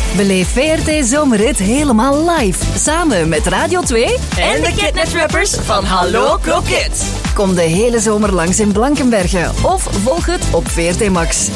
Beleef VRT Zomerrit helemaal live. Samen met Radio 2 en de Kidnet-rappers van Hallo Kroket. Kom de hele zomer langs in Blankenberge of volg het op VRT Max.